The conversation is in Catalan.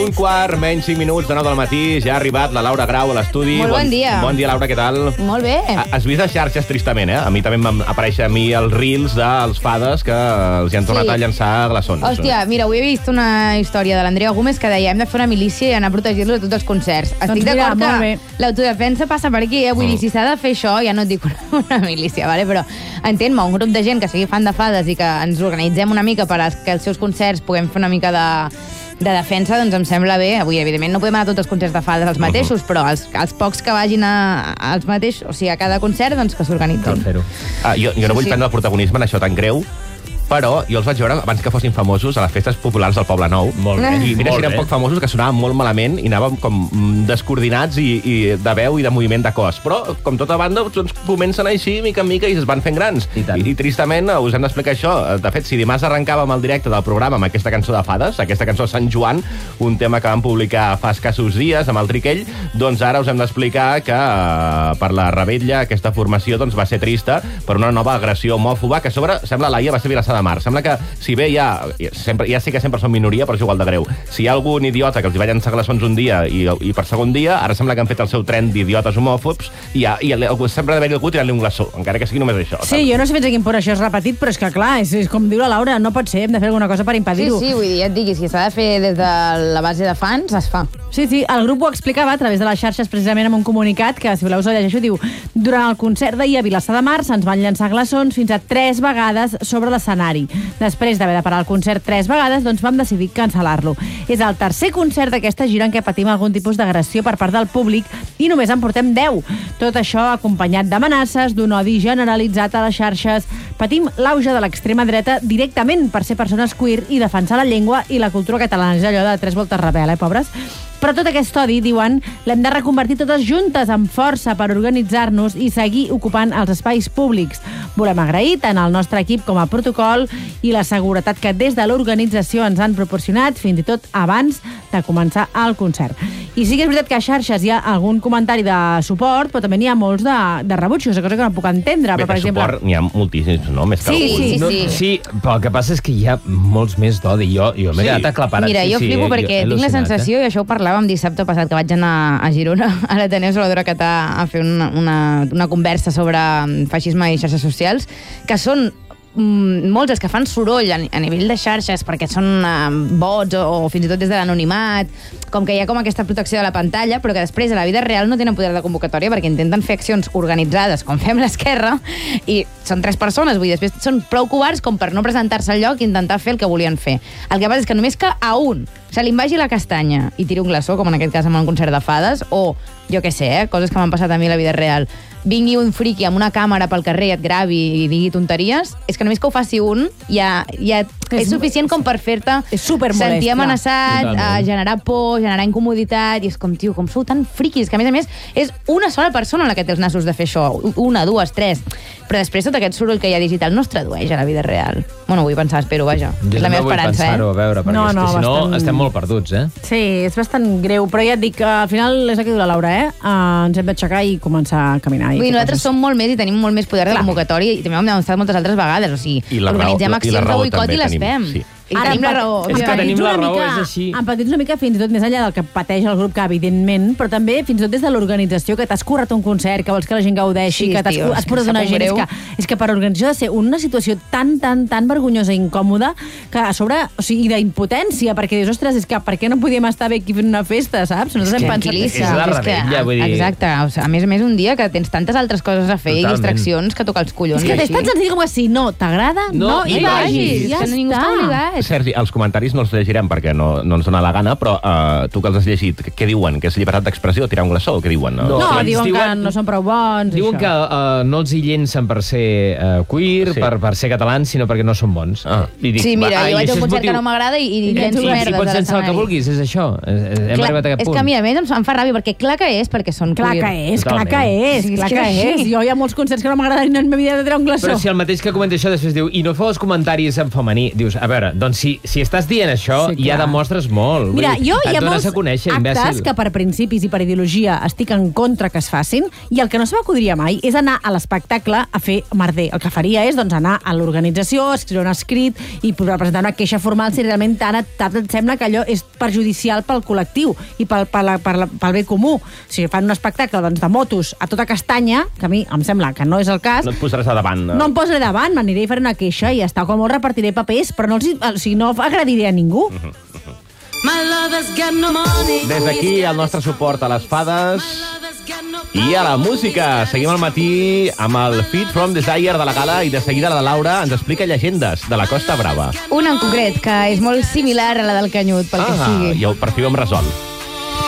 Un quart, menys 5 minuts de 9 del matí. Ja ha arribat la Laura Grau a l'estudi. Molt bon dia. Bon dia, Laura, què tal? Molt bé. Has vist les xarxes, tristament, eh? A mi també em apareixen els reels dels fades que els hi han tornat a llançar glaçons. Hòstia, mira, avui he vist una història de l'Andrea Gómez que deia hem de fer una milícia i anar a protegir-lo de tots els concerts. Estic d'acord que l'autodefensa passa per aquí, eh? Vull dir, si s'ha de fer això, ja no et dic una milícia, vale? Però entén-me, un grup de gent que sigui fan de fades i que ens organitzem una mica per que els seus concerts puguem fer una mica de defensa, doncs em sembla bé. Avui, evidentment, no podem anar a tots els concerts de fades els mateixos, però els pocs que vagin als mateixos, o sigui, a cada concert, doncs que s'organitzin. Cal fer-ho. Jo no vull prendre el protagonisme en això tan greu, però jo els vaig veure abans que fossin famosos a les festes populars del Poble Nou. Molt bé. I mira si eren poc famosos, que sonaven molt malament i anàvem com descoordinats i de veu i de moviment de cos. Però, com tota banda, doncs, comencen així, mica en mica, i es van fent grans. I tristament us hem d'explicar això. De fet, si dimarts arrencàvem el directe del programa amb aquesta cançó de fades, aquesta cançó Sant Joan, un tema que vam publicar fa escassos dies amb el Triquell, doncs ara us hem d'explicar que per la Rebetlla aquesta formació doncs, va ser trista per una nova agressió homòfoba que a sobre, sembla, Laia, va ser Vilassar de Mar. Sembla que, si bé ja sé que sempre són minoria, però és igual de greu. Si hi ha algun idiota que els va llançar glaçons un dia i per segon dia, ara sembla que han fet el seu tren d'idiotes homòfobs i sempre ha d'haver-hi algú tirant-li un glaçó, encara que sigui només això. Sí, jo no sé fins a quin punt això és repetit, però és que, clar, és com diu la Laura, no pot ser, hem de fer alguna cosa per impedir-ho. Sí, vull dir, ja et digui, si s'ha de fer des de la base de fans, es fa. Sí, el grup ho explicava a través de les xarxes precisament amb un comunicat que, si voleu us el llegeixo, diu: durant el concert d'ahir a Vilassar de Mar se'ns van llançar glaçons fins a 3 vegades sobre l'escenari. Després d'haver de parar el concert 3 vegades, doncs vam decidir cancel·lar-lo. És el tercer concert d'aquesta gira en què patim algun tipus d'agressió per part del públic i només en portem 10. Tot això acompanyat d'amenaces, d'un odi generalitzat a les xarxes. Patim l'auge de l'extrema dreta directament per ser persones queer i defensar la llengua i la cultura catalana. És allò de 3 voltes rebel, pobres? Però tot aquest odi, diuen, l'hem de reconvertir totes juntes amb força per organitzar-nos i seguir ocupant els espais públics. Volem agrair tant al nostre equip com a protocol i la seguretat que des de l'organització ens han proporcionat, fins i tot abans de començar el concert. I sí que és veritat que a xarxes hi ha algun comentari de suport, però també n'hi ha molts de rebutjos, cosa que no puc entendre. Bé, per exemple, suport n'hi ha moltíssims, no? Més que Sí, però el que passa és que hi ha molts més d'odi. Jo m'he quedat aclaparat. Mira, jo flipo perquè tinc la sensació, i això ho parlàvem dissabte passat, que vaig anar a Girona, a l'Ateneu Salvador Catà, a fer una conversa sobre feixisme i xarxes socials, que són molts els que fan soroll a nivell de xarxes perquè són bots o fins i tot des de l'anonimat, com que hi ha com aquesta protecció de la pantalla, però que després a la vida real no tenen poder de convocatòria perquè intenten fer accions organitzades, com fem l'esquerra, i són 3 persones, vull dir, després són prou covards com per no presentar-se al lloc i intentar fer el que volien fer. El que passa és que només que a un se li vagi la castanya i tiri un glaçó, com en aquest cas amb un concert de fades, o, jo què sé, coses que m'han passat a mi a la vida real, vingui un friqui amb una càmera pel carrer i et gravi i digui tonteries, és que només que ho faci un ja és suficient com per fer-te sentir amenaçat, generar por, generar incomoditat, i és com, tio, com sou tan friquis, que a més és una sola persona la que té els nassos de fer això, 1, 2, 3, però després tot aquest soroll que hi ha digital no es tradueix a la vida real. Bueno, vull pensar, espero, vaja. És la meva esperança, a veure, perquè si no estem molt perduts, eh? Sí, és bastant greu, però ja et dic que al final és el que diu la Laura, ens hem d'aixecar i començar a caminar. Vull dir, nosaltres som molt més i tenim molt més poder de convocatòria i també ho hem demostrat moltes altres vegades, o sigui, organitzem accions de boicot i les fem. I tenim la raó. És que tenim la raó, és així. Empatits una mica fins i tot més enllà del que pateix el grup, que evidentment, però també fins i tot des de l'organització, que t'has currat un concert, que vols que la gent gaudeixi, que has portat una gent... És que per organització ha de ser una situació tan vergonyosa i incòmoda que a sobre, o sigui, d'impotència, perquè dius, ostres, és que per què no podíem estar bé aquí fent una festa, saps? Nosaltres hem pensat... És la rebella, vull dir... Exacte, a més un dia que tens tantes altres coses a fer i distraccions que tocar els collons. És que és tan senzill com que si no t'agrada, no hi vagis. Ja està. Sergi, els comentaris no els llegirem perquè no ens dona la gana, però tu que els has llegit, què diuen? Que és llibertat d'expressió, tirar un glaçó? Què diuen? No, diuen que no són prou bons. Diuen que no els hi llencen per ser queer, per ser catalans, sinó perquè no són bons. Sí, mira, jo vaig a un concert que no m'agrada i llenço merdes. I pots llençar el que vulguis, és això. Hem arribat a aquest punt. És que a mi, a més, em fa ràbia, perquè clar que és perquè són queer. Clar que és. Jo hi ha molts concerts que no m'agraden i no m'havia de tirar un glaçó. Però si el mateix que comenta això després diu, i no feu els comentaris en femení, dius, a veure, Doncs si estàs dient això, ja demostres molt. Mira, jo hi ha molts actes que per principis i per ideologia estic en contra que es facin, i el que no se m'acudiria mai és anar a l'espectacle a fer merder. El que faria és anar a l'organització, escriure un escrit i presentar una queixa formal si realment tant et sembla que allò és perjudicial pel col·lectiu i pel bé comú. Si fan un espectacle de motos a tota castanya, que a mi em sembla que no és el cas... No et posaràs a davant. No em posaré davant, m'aniré i faré una queixa i ja està, com molt repartiré papers, però no agrediré a ningú. Des d'aquí, el nostre suport a les fades i a la música. Seguim al matí amb el Feed from Desire de la Gala i de seguida la Laura ens explica llegendes de la Costa Brava. Una en concret, que és molt similar a la del Canyut, pel que sigui. I per fi ho hem resolt.